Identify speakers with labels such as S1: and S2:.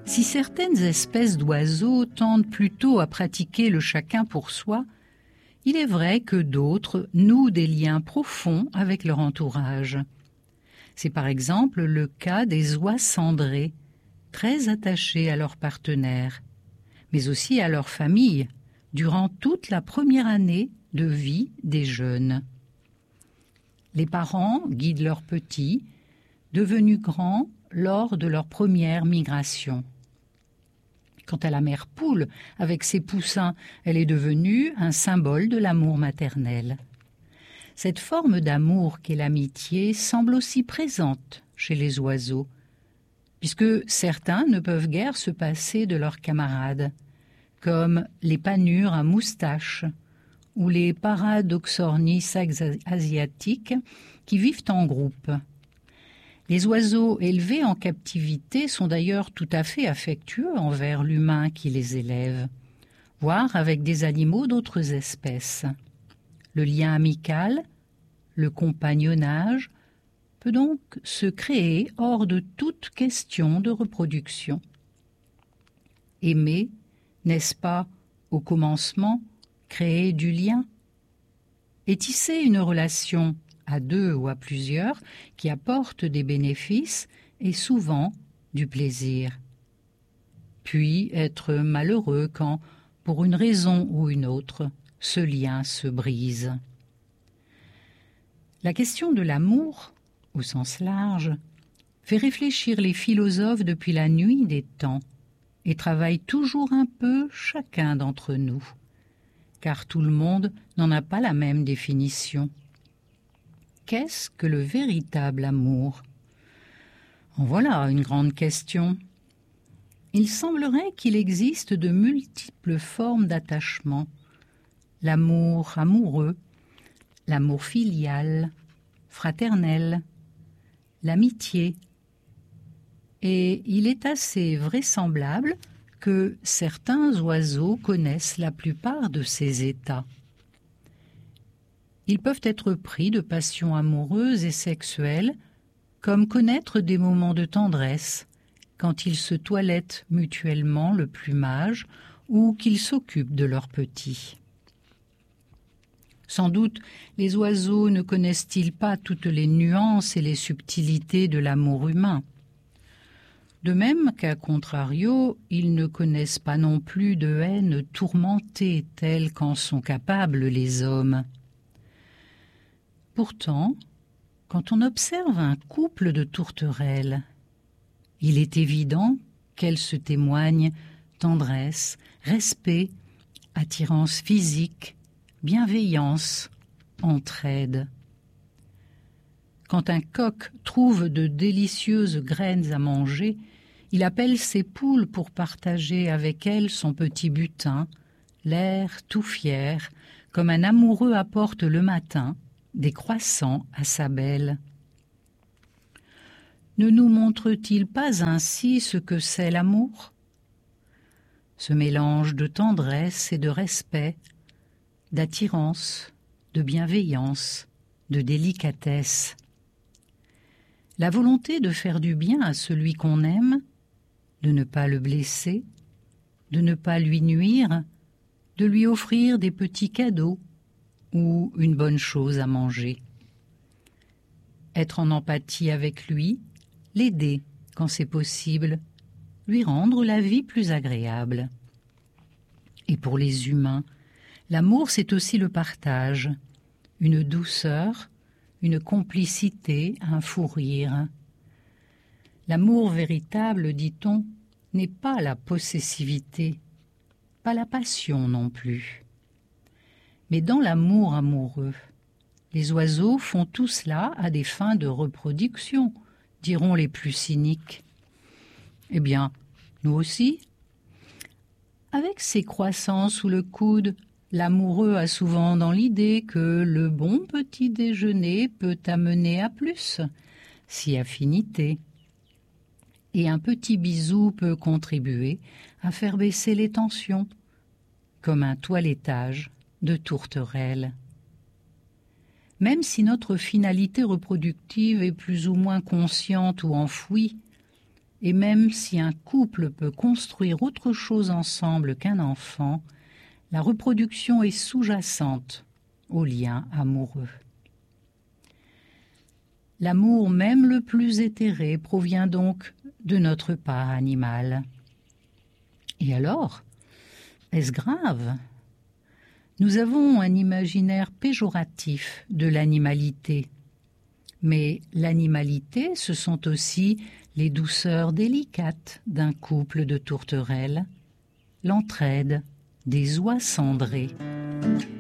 S1: Si certaines espèces d'oiseaux tendent plutôt à pratiquer le chacun pour soi, il est vrai que d'autres nouent des liens profonds avec leur entourage. C'est par exemple le cas des oies cendrées, très attachées à leur partenaire, mais aussi à leur famille, durant toute la première année de vie des jeunes. Les parents guident leurs petits, devenus grands lors de leur première migration. Quant à la mère poule, avec ses poussins, elle est devenue un symbole de l'amour maternel. Cette forme d'amour qu'est l'amitié semble aussi présente chez les oiseaux, puisque certains ne peuvent guère se passer de leurs camarades, comme les panures à moustache ou les Paradoxornis asiatiques qui vivent en groupe. Les oiseaux élevés en captivité sont d'ailleurs tout à fait affectueux envers l'humain qui les élève, voire avec des animaux d'autres espèces. Le lien amical, le compagnonnage, peut donc se créer hors de toute question de reproduction. Aimer, n'est-ce pas, au commencement, créer du lien? Et tisser une relation à deux ou à plusieurs qui apporte des bénéfices et souvent du plaisir. Puis être malheureux quand, pour une raison ou une autre, ce lien se brise. La question de l'amour, au sens large, fait réfléchir les philosophes depuis la nuit des temps et travaille toujours un peu chacun d'entre nous, car tout le monde n'en a pas la même définition. Qu'est-ce que le véritable amour? En voilà une grande question. Il semblerait qu'il existe de multiples formes d'attachement. L'amour amoureux, l'amour filial, fraternel, l'amitié. Et il est assez vraisemblable que certains oiseaux connaissent la plupart de ces états. Ils peuvent être pris de passions amoureuses et sexuelles, comme connaître des moments de tendresse, quand ils se toilettent mutuellement le plumage ou qu'ils s'occupent de leurs petits. Sans doute, les oiseaux ne connaissent-ils pas toutes les nuances et les subtilités de l'amour humain. De même qu'à contrario, ils ne connaissent pas non plus de haine tourmentée telle qu'en sont capables les hommes. Pourtant, quand on observe un couple de tourterelles, il est évident qu'elles se témoignent tendresse, respect, attirance physique, bienveillance, entraide. Quand un coq trouve de délicieuses graines à manger, il appelle ses poules pour partager avec elles son petit butin, l'air tout fier, comme un amoureux apporte le matin des croissants à sa belle. Ne nous montre-t-il pas ainsi ce que c'est l'amour? Ce mélange de tendresse et de respect, d'attirance, de bienveillance, de délicatesse. La volonté de faire du bien à celui qu'on aime, de ne pas le blesser, de ne pas lui nuire, de lui offrir des petits cadeaux ou une bonne chose à manger. Être en empathie avec lui, l'aider quand c'est possible, lui rendre la vie plus agréable. Et pour les humains, l'amour c'est aussi le partage, une douceur, une complicité, un fou rire. L'amour véritable, dit-on, n'est pas la possessivité, pas la passion non plus. Mais dans l'amour amoureux, les oiseaux font tout cela à des fins de reproduction, diront les plus cyniques. Eh bien, nous aussi. Avec ses croissants sous le coude, l'amoureux a souvent dans l'idée que le bon petit déjeuner peut amener à plus, si affinité. Et un petit bisou peut contribuer à faire baisser les tensions, comme un toilettage de tourterelles. Même si notre finalité reproductive est plus ou moins consciente ou enfouie, Et même si un couple peut construire autre chose ensemble qu'un enfant, la reproduction est sous-jacente au lien amoureux. L'amour même le plus éthéré provient donc de notre part animale. Et alors, est-ce grave ? Nous avons un imaginaire péjoratif de l'animalité. Mais l'animalité, ce sont aussi les douceurs délicates d'un couple de tourterelles, l'entraide des oies cendrées.